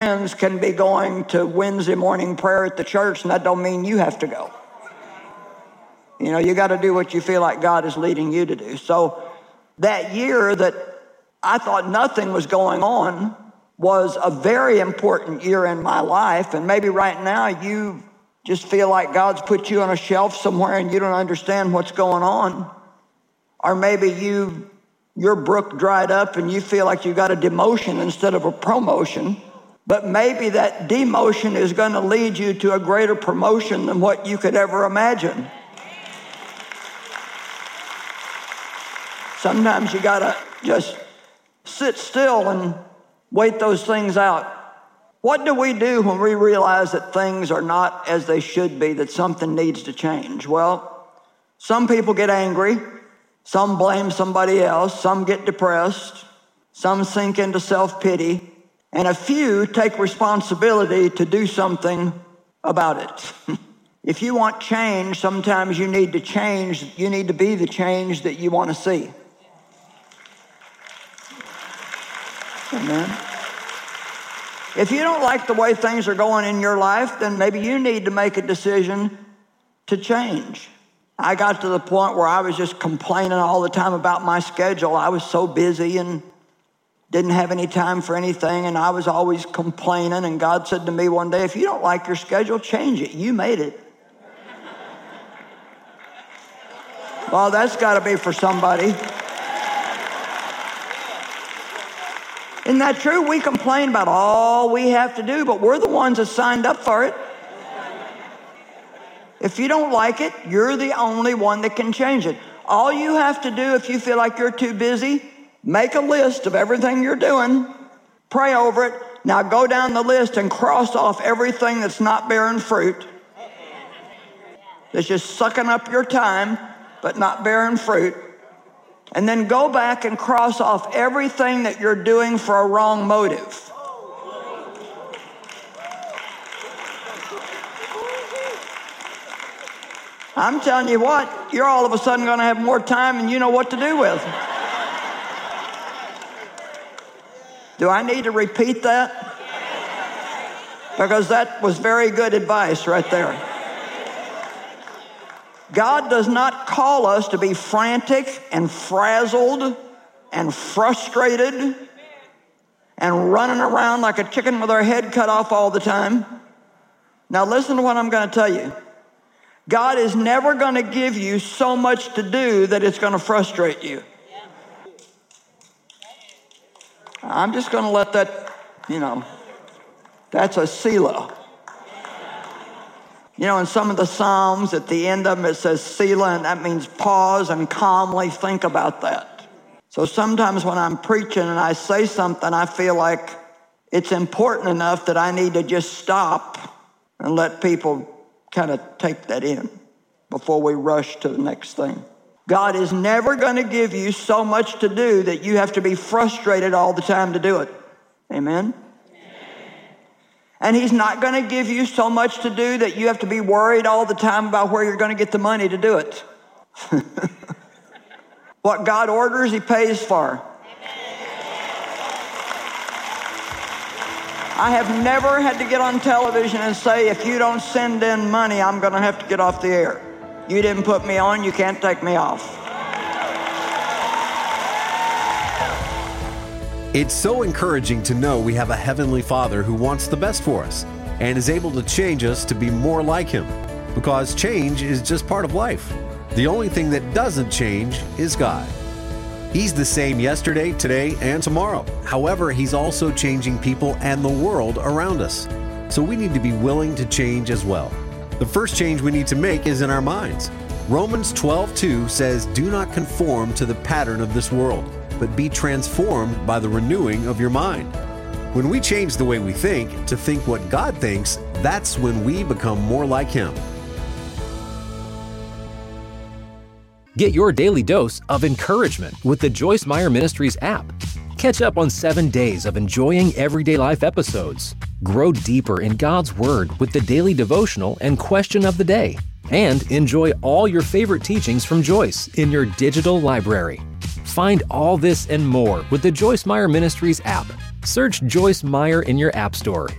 friends can be going to Wednesday morning prayer at the church, and that don't mean you have to go. You know, you got to do what you feel like God is leading you to do. So that year that I thought nothing was going on was a very important year in my life. And maybe right now you just feel like God's put you on a shelf somewhere and you don't understand what's going on. Or maybe your brook dried up and you feel like you got a demotion instead of a promotion. But maybe that demotion is going to lead you to a greater promotion than what you could ever imagine. Sometimes you got to just sit still and wait those things out. What do we do when we realize that things are not as they should be, that something needs to change? Well, some people get angry. Some blame somebody else. Some get depressed. Some sink into self-pity. And a few take responsibility to do something about it. If you want change, sometimes you need to change. You need to be the change that you want to see. Amen. If you don't like the way things are going in your life, then maybe you need to make a decision to change. I got to the point where I was just complaining all the time about my schedule. I was so busy and didn't have any time for anything, and I was always complaining. And God said to me one day, if you don't like your schedule, change it. You made it. Well, that's got to be for somebody. Isn't that true? We complain about all we have to do, but we're the ones that signed up for it. If you don't like it, you're the only one that can change it. All you have to do if you feel like you're too busy, make a list of everything you're doing, pray over it. Now go down the list and cross off everything that's not bearing fruit. That's just sucking up your time, but not bearing fruit. And then go back and cross off everything that you're doing for a wrong motive. I'm telling you what, you're all of a sudden going to have more time and you know what to do with. Do I need to repeat that? Because that was very good advice right there. God does not call us to be frantic and frazzled and frustrated and running around like a chicken with our head cut off all the time. Now listen to what I'm going to tell you. God is never going to give you so much to do that it's going to frustrate you. I'm just going to let that, that's a Selah. In some of the Psalms, at the end of them, it says Selah, and that means pause and calmly think about that. So sometimes when I'm preaching and I say something, I feel like it's important enough that I need to just stop and let people kind of take that in before we rush to the next thing. God is never going to give you so much to do that you have to be frustrated all the time to do it. Amen? And he's not going to give you so much to do that you have to be worried all the time about where you're going to get the money to do it. What God orders, he pays for. I have never had to get on television and say, if you don't send in money, I'm going to have to get off the air. You didn't put me on, you can't take me off. It's so encouraging to know we have a Heavenly Father who wants the best for us and is able to change us to be more like Him, because change is just part of life. The only thing that doesn't change is God. He's the same yesterday, today, and tomorrow. However, He's also changing people and the world around us. So we need to be willing to change as well. The first change we need to make is in our minds. Romans 12:2 says, "Do not conform to the pattern of this world, but be transformed by the renewing of your mind." When we change the way we think to think what God thinks, that's when we become more like Him. Get your daily dose of encouragement with the Joyce Meyer Ministries app. Catch up on 7 days of enjoying everyday life episodes. Grow deeper in God's Word with the daily devotional and question of the day. And enjoy all your favorite teachings from Joyce in your digital library. Find all this and more with the Joyce Meyer Ministries app. Search Joyce Meyer in your app store